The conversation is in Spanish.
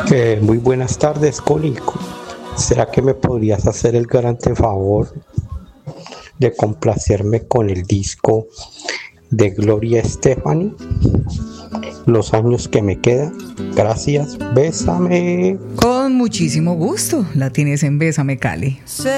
Muy buenas tardes, Coli. ¿Será que me podrías hacer el grande favor de complacerme con el disco de Gloria Estefan? Los años que me quedan. Gracias, bésame. Con muchísimo gusto. La tienes en Bésame, Cali.